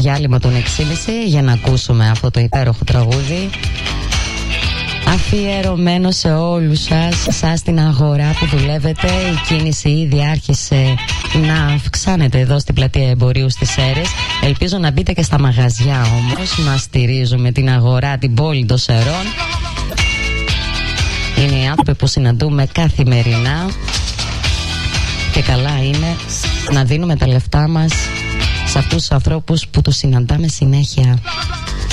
διάλειμμα των 6.30 για να ακούσουμε αυτό το υπέροχο τραγούδι, αφιερωμένο σε όλους σας στην αγορά που δουλεύετε. Η κίνηση ήδη άρχισε να αυξάνεται εδώ στην πλατεία εμπορίου στις Σέρρες. Ελπίζω να μπείτε και στα μαγαζιά όμως, να στηρίζουμε την αγορά, την πόλη των Σερών. Είναι οι άνθρωποι που συναντούμε καθημερινά και καλά είναι να δίνουμε τα λεφτά μας σε αυτούς τους ανθρώπους που τους συναντάμε συνέχεια.